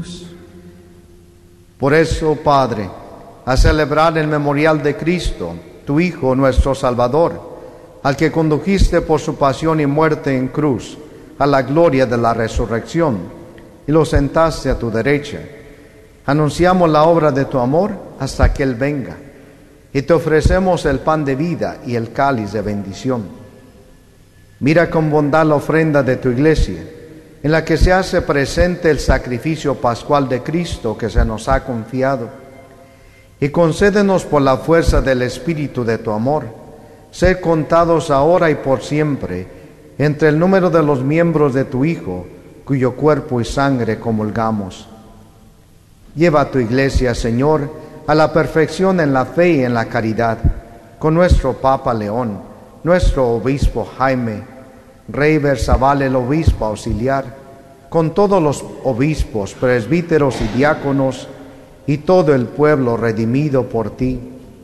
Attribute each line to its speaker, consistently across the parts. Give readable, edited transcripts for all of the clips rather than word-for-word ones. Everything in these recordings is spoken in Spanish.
Speaker 1: cruz.
Speaker 2: Por eso, Padre, a celebrar el memorial de Cristo, tu Hijo, nuestro Salvador, al que condujiste por su pasión y muerte en cruz a la gloria de la resurrección, y lo sentaste a tu derecha, anunciamos la obra de tu amor hasta que Él venga, y te ofrecemos el pan de vida y el cáliz de bendición. Mira con bondad la ofrenda de tu iglesia, en la que se hace presente el sacrificio pascual de Cristo que se nos ha confiado, y concédenos por la fuerza del Espíritu de tu amor, ser contados ahora y por siempre entre el número de los miembros de tu Hijo, cuyo cuerpo y sangre comulgamos. Lleva a tu iglesia, Señor, a la perfección en la fe y en la caridad, con nuestro Papa León, nuestro Obispo Jaime, Rey Berzabal, el Obispo Auxiliar, con todos los obispos, presbíteros y diáconos, y todo el pueblo redimido por ti.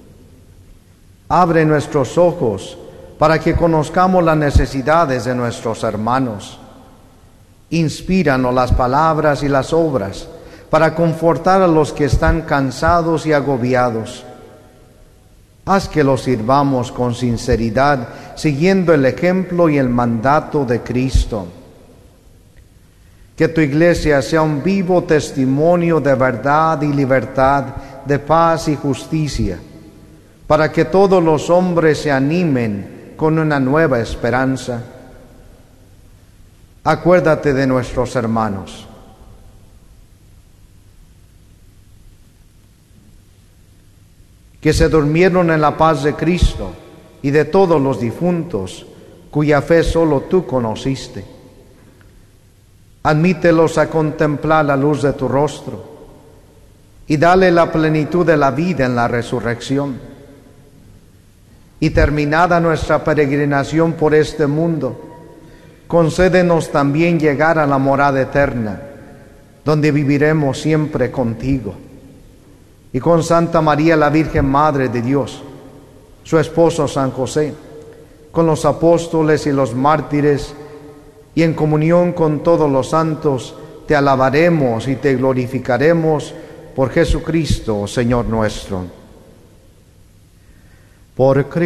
Speaker 2: Abre nuestros ojos para que conozcamos las necesidades de nuestros hermanos. Inspíranos las palabras y las obras para confortar a los que están cansados y agobiados. Haz que los sirvamos con sinceridad, siguiendo el ejemplo y el mandato de Cristo. Que tu iglesia sea un vivo testimonio de verdad y libertad, de paz y justicia, para que todos los hombres se animen con una nueva esperanza. Acuérdate de nuestros hermanos. Que se durmieron en la paz de Cristo, y de todos los difuntos, cuya fe solo tú conociste. Admítelos a contemplar la luz de tu rostro, y dale la plenitud de la vida en la resurrección. Y terminada nuestra peregrinación por este mundo, concédenos también llegar a la morada eterna, donde viviremos siempre contigo. Y con Santa María, la Virgen Madre de Dios, su esposo San José, con los apóstoles y los mártires, y en comunión con todos los santos, te alabaremos y te glorificaremos por Jesucristo, Señor nuestro. Por Cristo.